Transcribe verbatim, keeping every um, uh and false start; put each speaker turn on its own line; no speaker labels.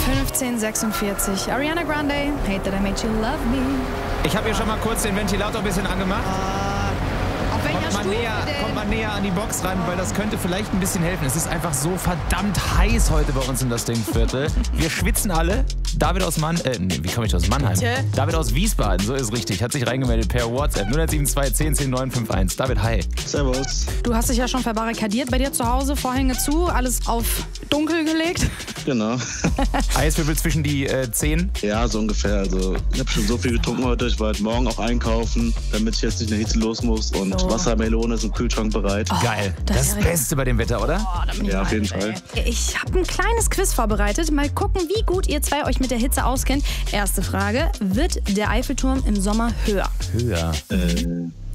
fünfzehn sechsundvierzig. Ariana Grande, Hate That I Made You Love Me.
Ich habe hier schon mal kurz den Ventilator ein bisschen angemacht.
Auf welcher
Kommt mal,
Stufe
näher,
denn?
kommt mal näher an die Box ran, weil das könnte vielleicht ein bisschen helfen. Es ist einfach so verdammt heiß heute bei uns in das Dingviertel. Wir schwitzen alle. David aus Mann, äh, nee, wie komme ich aus Mannheim?
Bitte?
David aus Wiesbaden, so ist richtig. Hat sich reingemeldet per WhatsApp null eins sieben zwei zehn zehn neun fünf eins. David, hi.
Servus.
Du hast dich ja schon verbarrikadiert bei dir zu Hause, Vorhänge zu, alles auf dunkel gelegt.
Genau.
Eiswürfel zwischen die äh, Zehen.
Ja, so ungefähr. Also ich habe schon so viel getrunken heute. Ich war heute Morgen auch einkaufen, damit ich jetzt nicht in der Hitze los muss. Und
So.
Wassermelone ist im Kühlschrank bereit.
Geil.
das
Das,
ist ja
Beste bei dem Wetter, oder?
Oh, da bin ich
Ja, auf jeden
rein,
Fall.
ey. Ich habe ein kleines Quiz vorbereitet. Mal gucken, wie gut ihr zwei euch mit der Hitze auskennt. Erste Frage. Wird der Eiffelturm im Sommer höher?
Höher.
Äh,